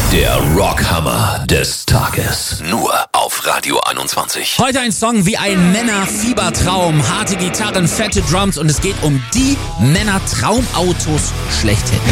Der Rockhammer des Tages. Nur auf Radio 21. Heute ein Song wie ein Männerfiebertraum. Harte Gitarren, fette Drums und es geht um die Männertraumautos schlechthin.